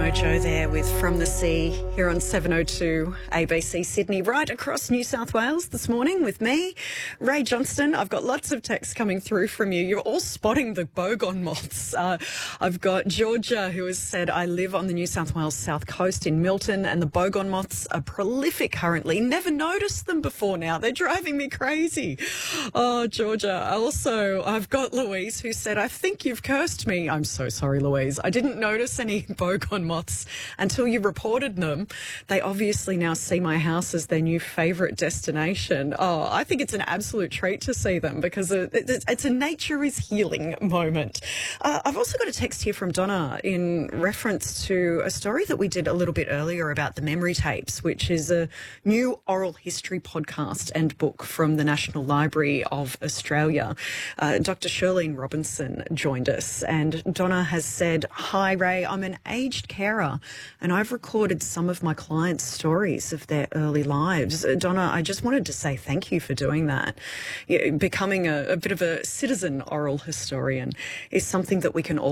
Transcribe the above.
Mojo there with From the Sea here on 702 ABC Sydney, right across New South Wales this morning with me, Ray Johnston. I've got lots of texts coming through from you. You're all spotting the bogon moths. I've got Georgia who has said, I live on the New South Wales south coast in Milton and the bogon moths are prolific currently. Never noticed them before now. They're driving me crazy. Oh, Georgia. I've got Louise who said, I think you've cursed me. I'm so sorry, Louise. I didn't notice any bogon moths until you reported them. They obviously now see my house as their new favourite destination. Oh, I think it's an absolute treat to see them because it's a nature is healing moment. I've also got a text here from Donna in reference to a story that we did a little bit earlier about the memory tapes, which is a new oral history podcast and book from the National Library of Australia. Dr. Shirlene Robinson joined us and Donna has said, hi Ray, I'm an aged carer and I've recorded some of my clients' stories of their early lives. Donna, I just wanted to say thank you for doing that. Becoming a bit of a citizen oral historian is something that we can all